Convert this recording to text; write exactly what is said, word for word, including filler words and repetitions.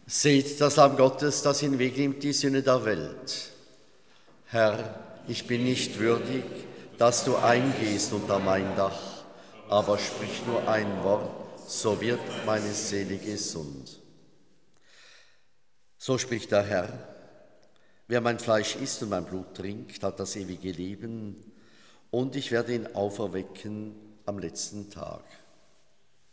Seht das Lamm Gottes, das hinwegnimmt die Sünde der Welt. Herr, ich bin nicht würdig, dass du eingehst unter mein Dach, aber sprich nur ein Wort, so wird meine Seele gesund. So spricht der Herr: Wer mein Fleisch isst und mein Blut trinkt, hat das ewige Leben, und ich werde ihn auferwecken am letzten Tag.